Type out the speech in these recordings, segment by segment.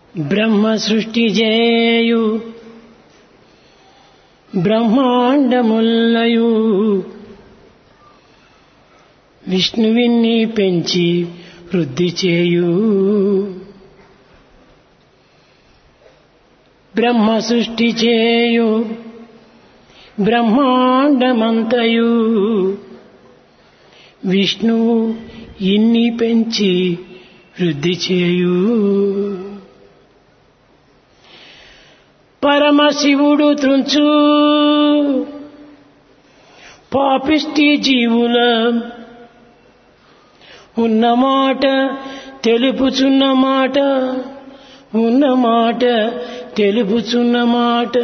బ్రహ్మ సృష్టి చేయు బ్రహ్మాండముల్లయు విష్ణువిని పెంచి వృద్ధి చేయు. బ్రహ్మ సృష్టి చేయు బ్రహ్మాండమంతయు విష్ణువు ఇన్ని పెంచి వృద్ధి చేయు. పరమశివుడు త్రుంచు పాపిష్టి జీవుల ఉన్నమాట తెలుపుచున్నమాట, ఉన్నమాట తెలుపుచున్నమాట.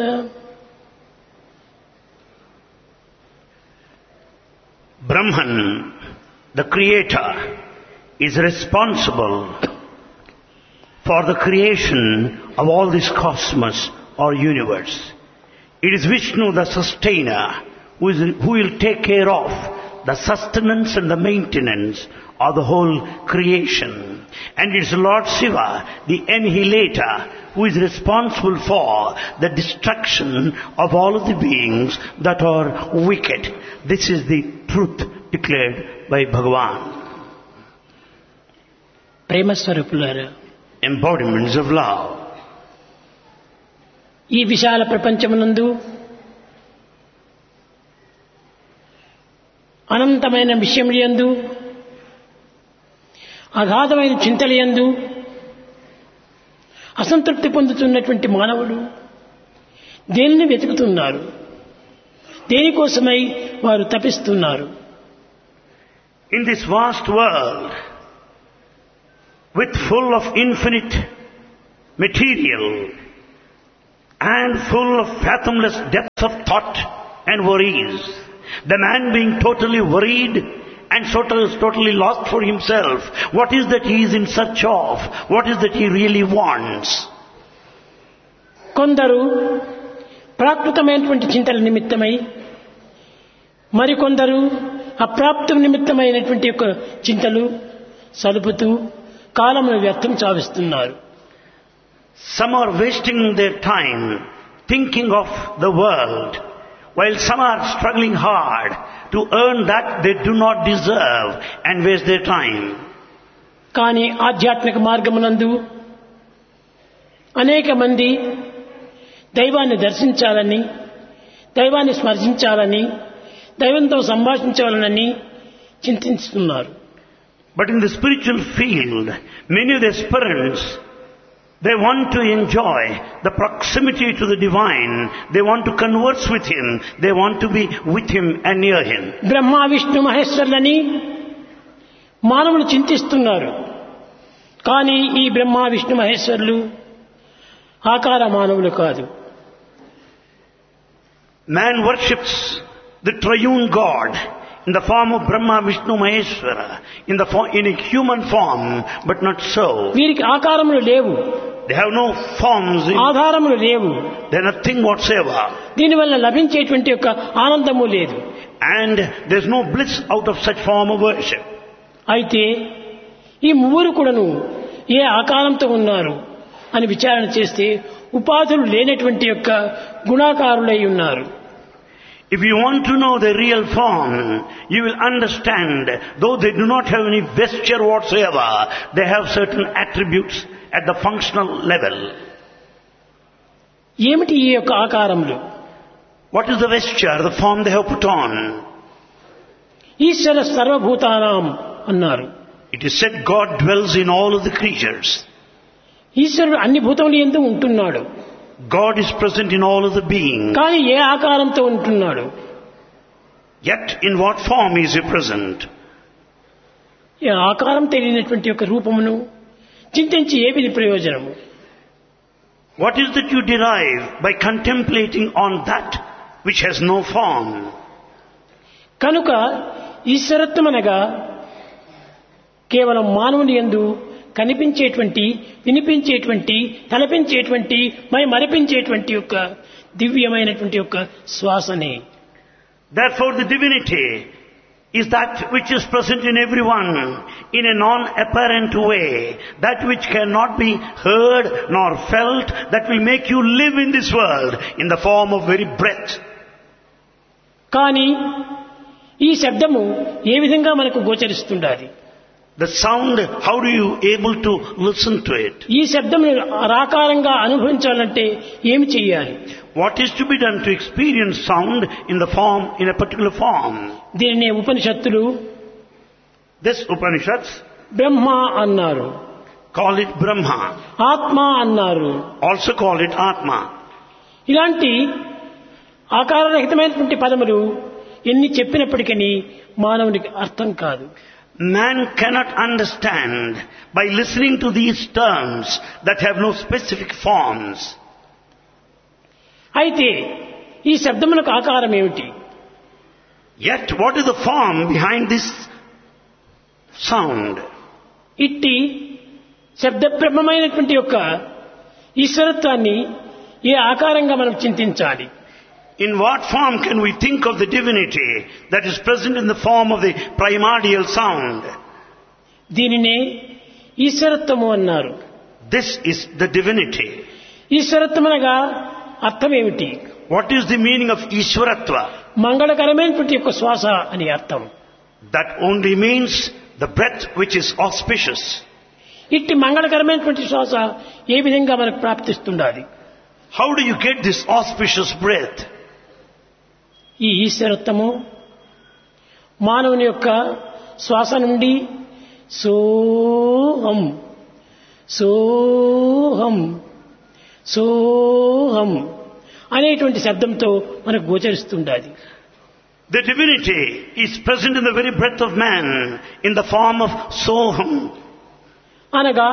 Brahman, the creator, is responsible for the creation of all this cosmos or universe. It is Vishnu, the sustainer, who will take care of the sustenance and the maintenance of the whole creation. And it is Lord Shiva, the annihilator, who is responsible for the destruction of all of the beings that are wicked. This is the truth declared by Bhagavan. ప్రేమ స్వరూపులారా, Embodiments of love. ఈ విశాల ప్రపంచమునందు అనంతమైన విషయములందు అగాధమైన చింతలయందు అసంతృప్తి పొందుతున్నటువంటి మానవులు దేనిని వెతుకుతున్నారు? దేనికోసమై వారు తపిస్తున్నారు? In this vast world, with full of infinite material and full of fathomless depths of thought and worries, the man being totally worried and totally lost for himself, what is that he is in search of? What is that he really wants? కొందరు ప్రాకృతమైనటువంటి చింతల నిమిత్తమై, మరికొందరు అప్రాప్త నిమిత్తమైనటువంటి యొక్క చింతలు సలుపుతూ కాలమును వ్యర్థం చావిస్తున్నారు. Some are wasting their time thinking of the world, while some are struggling hard to earn that they do not deserve and waste their time. కానీ ఆధ్యాత్మిక మార్గమునందు అనేక మంది దైవాన్ని దర్శించాలని, దైవాన్ని స్మరించాలని, దైవంతో సంభాషించాలని చింతిస్తున్నారు. But in the spiritual field, many of the aspirants, they want to enjoy the proximity to the divine. They want to converse with him. They want to be with him and near him. Brahma Vishnu మహేశ్వరులని మానవులు చింతిస్తున్నారు. కానీ ఈ బ్రహ్మ విష్ణు మహేశ్వరులు ఆకార మానవులు కాదు. Man worships the triune God in the form of Brahma, Vishnu, Maheshwara, in a human form, but not so. వీరికి ఆకారములు లేవు, They have no forms, ఆధారములు లేవు, they are nothing whatsoever. దీనివల్ల లభించేటువంటి యొక్క ఆనందము లేదు. And there is no bliss out of such form of worship. అయితే ఈ ముగ్గురు కూడాను ఏ ఆకారంతో ఉన్నారు అని విచారణ చేస్తే ఉపాధులు లేనటువంటి యొక్క గుణాకారులై ఉన్నారు. If you want to know the real form, you will understand, though they do not have any vesture whatsoever, they have certain attributes at the functional level. ఏమిటి ఈ యొక్క ఆకారములు? What is the vesture, the form they have put on? ఈశ్వర సర్వభూతానాం అన్నారు. It is said God dwells in all of the creatures. ఈశ్వరుడు అన్ని భూతములు యందు ఉంటున్నాడు. God is present in all of the beings. కానీ ఏ ఆకారంతో ఉంటున్నాడు? Yet in what form is he present? ఈ ఆకారం తెలియనటువంటి యొక్క రూపమును చింతించి ఏమిది ప్రయోజనము? What is that you derive by contemplating on that which has no form? కనుక ఈశ్వరత్వం అనగా కేవలం మానవుని యందు కనిపించేటువంటి, వినిపించేటువంటి, తలపించేటువంటి, మరిపించేటువంటి యొక్క దివ్యమైనటువంటి యొక్క శ్వాసనే. Therefore the divinity is that which is present in everyone in a non-apparent way, that which cannot be heard nor felt, that will make you live in this world in the form of very breath. కానీ ఈ శబ్దము ఏ విధంగా మనకు గోచరిస్తుండాలి? The sound, how do you able to listen to it? ఈ శబ్దమును ఆకారంగా అనుభవించాలంటే ఏమి చేయాలి? What is to be done to experience sound in the form, in a particular form? దీనిని ఉపనిషత్తులు This Upanishads బ్రహ్మ అన్నారు, call it Brahma, ఆత్మ అన్నారు. also call it Atma. ఇలాంటి ఆకారరహితమైనటువంటి పదములు ఎన్ని చెప్పినప్పటికీ మానవునికి అర్థం కాదు. Man cannot understand by listening to these terms that have no specific forms. అయితే ఈ శబ్దములకు ఆకారం ఏమిటి? Yet what is the form behind this sound? ఇట్టి శబ్దబ్రహ్మమైనటువంటి యొక్క ఈశ్వరత్వాన్ని ఏ ఆకారంగా మనం చింతించాలి? In what form can we think of the divinity that is present in the form of the primordial sound? దీనినే ఈశ్వరత్వము అన్నారు. This is the divinity. ఈశ్వరత్వం అనగా అర్థం ఏమిటి? What is the meaning of Ishwaratva? మంగళకరమైనటువంటి యొక్క శ్వాస అని అర్థం. That only means the breath which is auspicious. ఇట్టి మంగళకరమైనటువంటి శ్వాస ఏ విధంగా మనకు ప్రాప్తిస్తుండాలి? How do you get this auspicious breath? ఈ ఈశ్వరత్వము మానవుని యొక్క శ్వాస నుండి సోహం సోహం సోహం అనేటువంటి శబ్దంతో మనకు గోచరిస్తుండాలి. The divinity is present in the very breath of man in the form of Soham. అనగా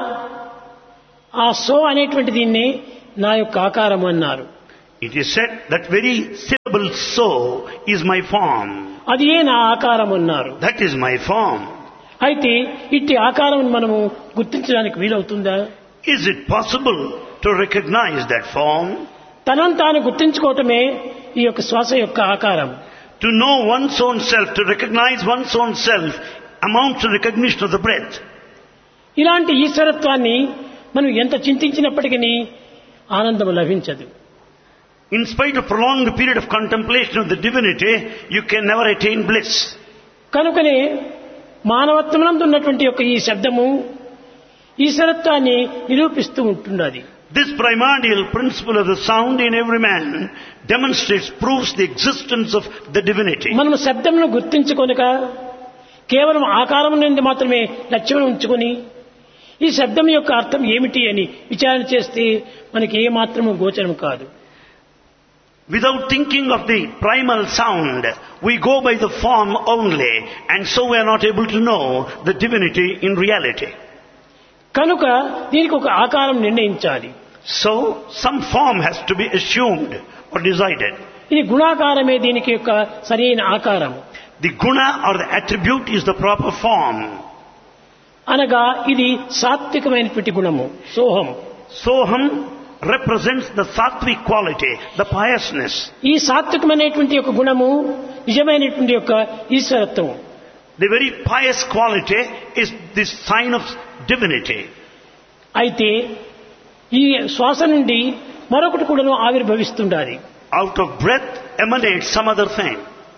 ఆ సో అనేటువంటి దీన్ని నా యొక్క ఆకారం అన్నారు. It is said that very syllable so is my form. అది ఏ నా ఆకారం అన్నారు. That is my form. అయితే ఇట్టి ఆకారం మనము గుర్తించడానికి వీలవుతుందా? Is it possible to recognize that form? తనను తాను గుర్తించుకోవటమే ఈ యొక్క శ్వాస యొక్క ఆకారం. To know one's own self, to recognize one's own self amounts to recognition of the breath. ఇలాంటి ఈశ్వరత్వాన్ని మనం ఎంత చింతించినప్పటికీ ఆనందం లభించదు. In spite of prolonged period of contemplation of the divinity, you can never attain bliss. కనుకనే మానవత్వమునందు ఉన్నటువంటి యొక్క ఈ శబ్దము ఈశ్వరత్వాన్ని నిరూపిస్తూ ఉంటున్నది. This primordial principle of the sound in every man demonstrates, proves the existence of the divinity. మనం శబ్దమును గుర్తించుకొనక కేవలం ఆకారం నుండి మాత్రమే లక్ష్యం ఉంచుకొని ఈ శబ్దం యొక్క అర్థం ఏమిటి అని విచారణ చేస్తే మనకి ఏ మాత్రము గోచరం కాదు. Without thinking of the primal sound, we go by the form only, and so we are not able to know the divinity in reality. కనుక దీనికి ఒక ఆకారం నిర్ణయించాలి. So, some form has to be assumed or decided. ఇది గుణాకారమే దీనికి యొక్క సరైన ఆకారం. The guna or the attribute is the proper form. అనగా ఇది సాత్వికమైనటువంటి గుణము సోహం. Soham represents the sattvic quality, the piousness. ఈ సాత్వికమైనటువంటి యొక్క గుణము నిజమైనటువంటి యొక్క ఈశ్వరత్వం. The very pious quality is this sign of divinity. అయితే ఈ శ్వాస నుండి మరొకటి కూడాను ఆవిర్భవిస్తుండాలి. Out of breath emanates some other thing.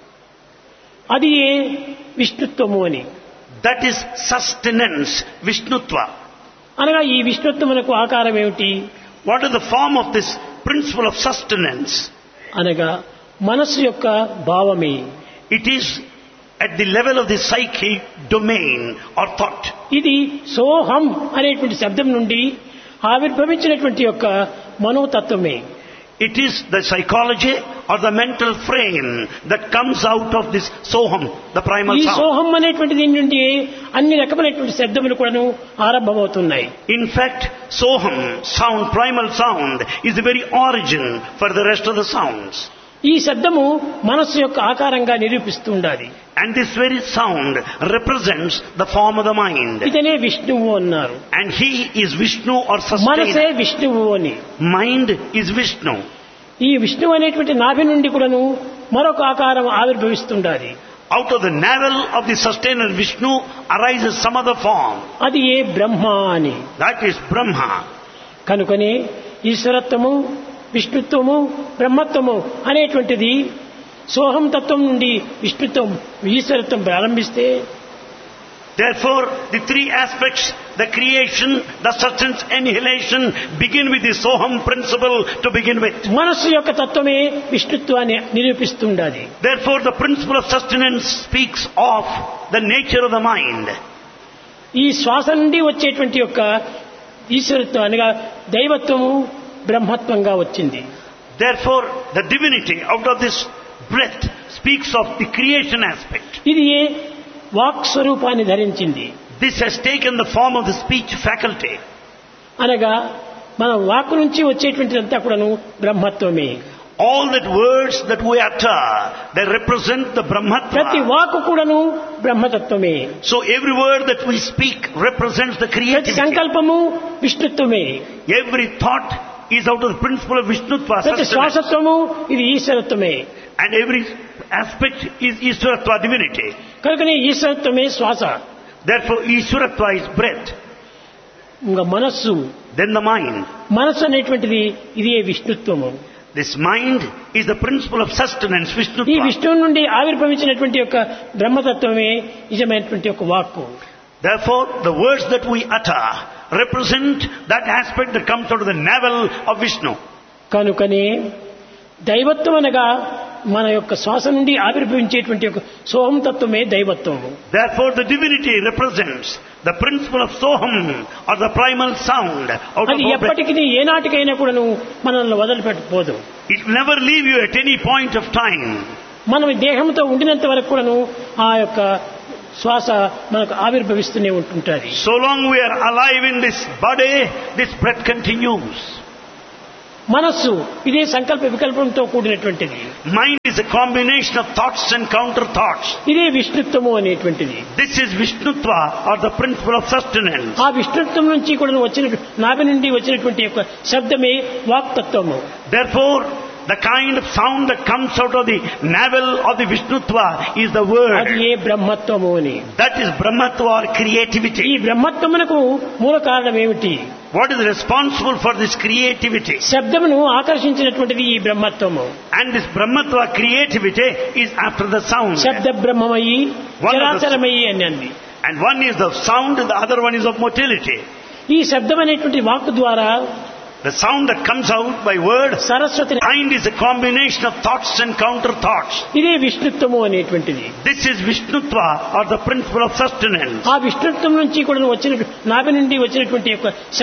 అది ఏ విష్ణుత్వము అని. That is sustenance, Vishnutva. అనగా ఈ విష్ణుత్వమునకు ఆకారం ఏమిటి? What is the form of this principle of sustenance? అనగా మనస్సు యొక్క భావమే. It is at the level of the psyche domain or thought. ఇది సోహం అనేటువంటి శబ్దం నుండి ఆవిర్భవించినటువంటి యొక్క మనోతత్వమే. It is the psychology or the mental frame that comes out of this soham, the primal ఈ sound. సోహం అనేటువంటి దీని నుండి అన్ని రకమైనటువంటి శబ్దములు కూడాను ఆరంభమవుతున్నాయి. In fact, soham, sound, primal sound, is the very origin for the rest of the sounds. ఈ శబ్దము మనస్సు యొక్క ఆకారంగా నిరూపిస్తూ ఉండాలి. And this very sound represents the form of the mind. ఇతనే విష్ణువు అన్నారు. And he is Vishnu or మనసే sustainer. విష్ణువు అని. Mind is Vishnu. ఈ విష్ణువు అనేటువంటి నాభి నుండి కూడాను మరొక ఆకారం ఆవిర్భవిస్తుండాలి. Out of the navel of the sustainer Vishnu arises some other form. అది ఏ బ్రహ్మ అని. That is Brahma. కనుకనే ఈశ్వరత్వము, విష్ణుత్వము, బ్రహ్మత్వము అనేటువంటిది సోహం తత్వం నుండి విష్ణుత్వం, ఈశ్వరత్వం ప్రారంభిస్తే, Therefore, the three aspects, the creation, the sustenance, annihilation, begin with the Soham principle to begin with. మనస్సు యొక్క తత్వమే విష్ణుత్వాన్ని నిరూపిస్తుండాలి. Therefore, the principle of sustenance speaks of the nature of the mind. ఈ శ్వాస నుండి వచ్చేటువంటి యొక్క ఈశ్వరత్వం అనగా దైవత్వము బ్రహ్మత్వంగా వచ్చింది. Therefore, the divinity out of this breath speaks of the creation aspect. ఇది వాక్ స్వరూపాన్ని ధరించింది. This has taken the form of the speech faculty. అనగా మన వాక్ నుంచి వచ్చేటువంటిదంతా కూడాను బ్రహ్మత్వమే. All that words that we utter, they represent the ప్రతి Brahmatva. Walk కూడాను బ్రహ్మతత్వమే. So every word that we speak represents the ప్రతి creativity. సంకల్పము విష్ణుత్వమే. Every thought is out of the principle of Vishnutva. ప్రతి sustenance. శ్వాసత్వము ఇది ఈశ్వరత్వమే. And every aspect is Ishwaratva divinity. కనుకనే ఈశ్వరత్వమే శ్వాస. Therefore, Ishwaratva is breath. ఇంకా మనస్సు, Then the mind. మనస్సు అనేటువంటిది ఇదే విష్ణుత్వము. This mind is the principle of sustenance, ఈ Vishnutva. విష్ణువు నుండి ఆవిర్భవించినటువంటి యొక్క బ్రహ్మతత్వమే నిజమైనటువంటి యొక్క వాక్కు. Therefore, the words that we utter represent that aspect that comes out of the navel of Vishnu. కనుకనే దైవత్వం అనగా మన యొక్క శ్వాస నుండి ఆవిర్భవించేటువంటి యొక్క సోహం తత్వమే దైవత్వము. Therefore, the divinity represents the principle of Soham, or the primal sound out of అది our breath. ఎప్పటికీ ఏనాటికైనా కూడాను మనల్ని వదిలిపెట్టకపోదు. It will never leave you at any point of time. మనం ఈ దేహంతో ఉండినంత వరకు కూడాను ఆ యొక్క శ్వాస మనకు ఆవిర్భవిస్తూనే ఉంటుంటుంది. So long we are alive in this body, this breath continues. మనస్సు ఇదే సంకల్ప వికల్పంతో కూడినటువంటిది. Mind is a combination of thoughts and counter thoughts. ఇదే విష్ణుత్వము అనేటువంటిది. This is Vishnutva, or the principle of sustenance. ఆ విష్ణుత్వం నుంచి కూడా వచ్చిన నాభి నుండి వచ్చినటువంటి యొక్క శబ్దమే వాక్తత్వము. Therefore, the kind of sound that comes out of the navel of the Vishnutva is the అది word. ఏ బ్రహ్మత్వము అని. That is Brahmatva, or ఈ creativity. బ్రహ్మత్వమునకు మూల కారణం ఏమిటి? What is responsible for this creativity? శబ్దమును ఆకర్షించినటువంటిది ఈ బ్రహ్మత్వము. And this Brahmatva creativity is after the sound. శబ్ద బ్రహ్మమయి One of the- చరాచరమయి అని అంది. And one is the sound and the other one is of motility. ఈ శబ్దం అనేటువంటి వాక్ ద్వారా The sound that comes out by word, Saraswati mind is a combination of thoughts and counter thoughts. ఇదే విష్ణుత్వము అనేటువంటిది. This is Vishnutva, or the principle of sustenance. ఆ విష్ణుత్వం నుంచి కూడా వచ్చిన నాభి నుండి వచ్చినటువంటి యొక్క